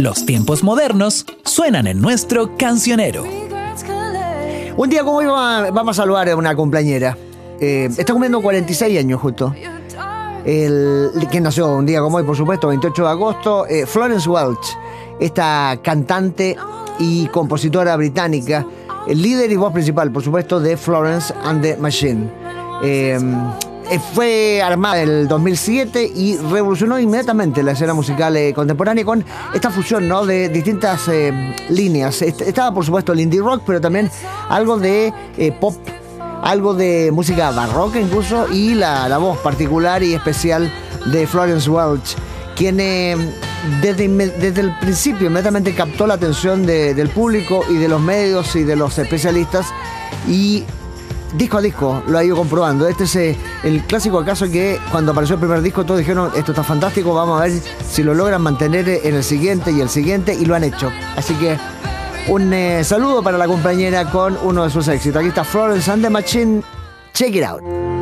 Los tiempos modernos suenan en nuestro cancionero. Un día como hoy vamos a saludar a una cumpleañera. Está cumpliendo 46 años justo. Que nació un día como hoy, por supuesto, 28 de agosto. Florence Welch, esta cantante y compositora británica, el líder y voz principal, por supuesto, de Florence and the Machine. Fue armada en el 2007 y revolucionó inmediatamente la escena musical contemporánea con esta fusión, ¿no?, de distintas líneas. Estaba, por supuesto, el indie rock, pero también algo de pop, algo de música barroca incluso, y la voz particular y especial de Florence Welch, quien desde el principio inmediatamente captó la atención del público y de los medios y de los especialistas, y disco a disco lo ha ido comprobando. Este es el clásico caso que cuando apareció el primer disco todos dijeron: esto está fantástico, vamos a ver si lo logran mantener en el siguiente y el siguiente, y lo han hecho. Así que un saludo para la compañera con uno de sus éxitos. Aquí está Florence and the Machine, Check It Out.